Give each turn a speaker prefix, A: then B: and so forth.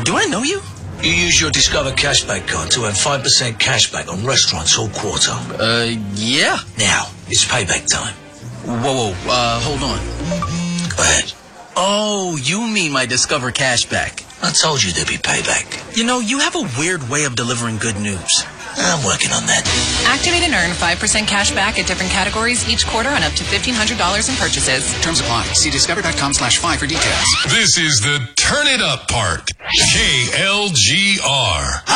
A: Do I know you?
B: You use your Discover Cashback card to earn 5% cashback on restaurants all quarter.
A: Yeah.
B: Now, it's payback time.
A: Whoa, hold on.
B: Go ahead.
A: Oh, you mean my Discover Cashback.
B: I told you there'd be payback.
A: You know, you have a weird way of delivering good news.
B: I'm working on that.
C: Activate and earn 5% cash back at different categories each quarter on up to $1,500 in purchases.
D: Terms apply. See discover.com/5 for details.
E: This is the Turn It Up part. KLGR.